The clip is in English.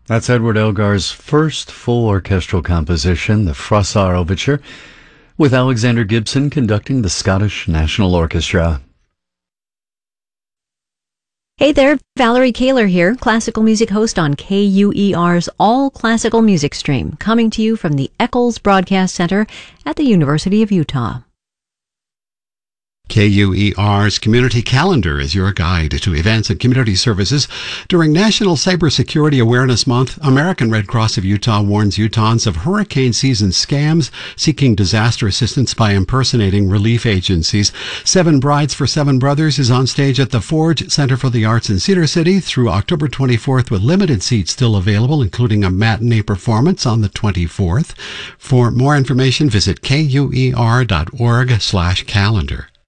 That's Edward Elgar's first full orchestral composition, the Froissart Overture, with Alexander Gibson conducting the Scottish National Orchestra. Hey there, Valerie Kaler here, classical music host on KUER's All Classical Music Stream, coming to you from the Eccles Broadcast Center at the University of Utah. KUER's Community Calendar is your guide to events and community services. During National Cybersecurity Awareness Month, American Red Cross of Utah warns Utahns of hurricane season scams seeking disaster assistance by impersonating relief agencies. Seven Brides for Seven Brothers is on stage at the Forge Center for the Arts in Cedar City through October 24th with limited seats still available, including a matinee performance on the 24th. For more information, visit kuer.org/calendar.